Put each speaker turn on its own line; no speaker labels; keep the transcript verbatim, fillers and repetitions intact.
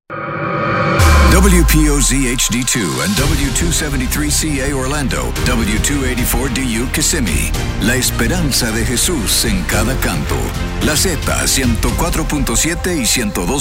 W P O Z H D two and W two seventy-three C A Orlando, W two eighty-four D U Kissimmee. La esperanza de Jesús en cada canto. La Z ciento cuatro punto siete y ciento dos